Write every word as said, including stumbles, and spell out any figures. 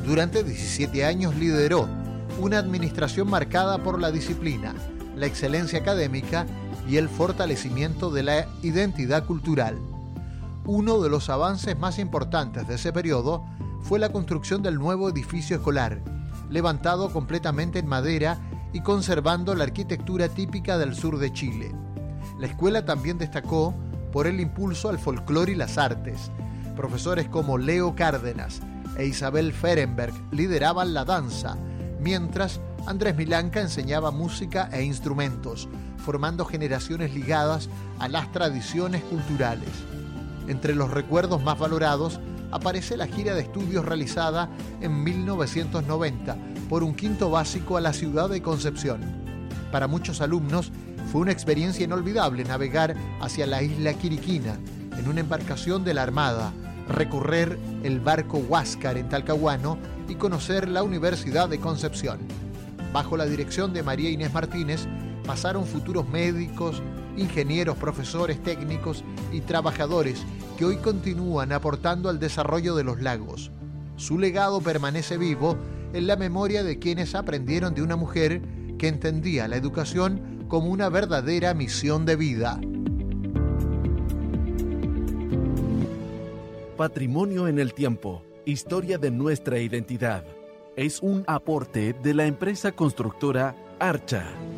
Durante diecisiete años lideró una administración marcada por la disciplina, la excelencia académica y el fortalecimiento de la identidad cultural. Uno de los avances más importantes de ese periodo fue la construcción del nuevo edificio escolar, levantado completamente en madera y conservando la arquitectura típica del sur de Chile. La escuela también destacó por el impulso al folclore y las artes. Profesores como Leo Cárdenas e Isabel Ferenberg lideraban la danza, mientras Andrés Milanca enseñaba música e instrumentos, formando generaciones ligadas a las tradiciones culturales. Entre los recuerdos más valorados aparece la gira de estudios realizada en mil novecientos noventa por un quinto básico a la ciudad de Concepción. Para muchos alumnos fue una experiencia inolvidable navegar hacia la isla Quiriquina en una embarcación de la Armada, recorrer el barco Huáscar en Talcahuano y conocer la Universidad de Concepción. Bajo la dirección de María Inés Martínez pasaron futuros médicos, ingenieros, profesores, técnicos y trabajadores que hoy continúan aportando al desarrollo de los lagos. Su legado permanece vivo en la memoria de quienes aprendieron de una mujer que entendía la educación como una verdadera misión de vida. Patrimonio en el tiempo, historia de nuestra identidad. Es un aporte de la empresa constructora Archa.